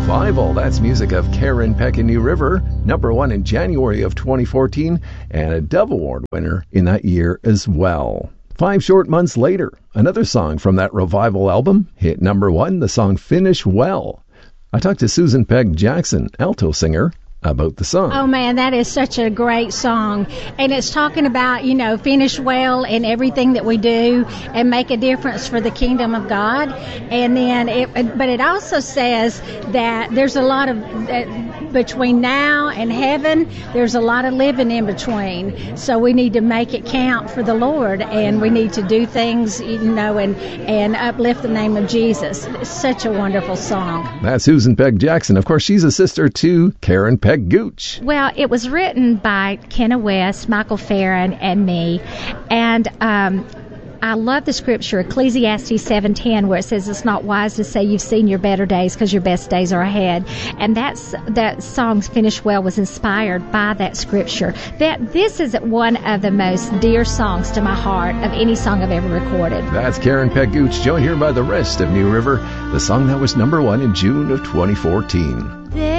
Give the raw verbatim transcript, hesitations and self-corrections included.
Revival. That's music of Karen Peck and New River, number one in January of twenty fourteen, and a Dove Award winner in that year as well. Five short months later, another song from that Revival album hit number one, the song Finish Well. I talked to Susan Peck Jackson, alto singer, about the song. Oh man, that is such a great song. And it's talking about, you know, finish well in everything that we do and make a difference for the kingdom of God. And then it, but it also says that there's a lot of, uh, between now and heaven, there's a lot of living in between. So we need to make it count for the Lord, and we need to do things, you know, and, and uplift the name of Jesus. It's such a wonderful song. That's Susan Peck Jackson. Of course, she's a sister to Karen Peck Gooch. Well, it was written by Kenna West, Michael Farron, and me. And um, I love the scripture, Ecclesiastes seven ten, where it says it's not wise to say you've seen your better days because your best days are ahead. And that's that song's Finish Well was inspired by that scripture. That this is one of the most dear songs to my heart of any song I've ever recorded. That's Karen Peck Gooch, joined here by the rest of New River, the song that was number one in June of twenty fourteen. There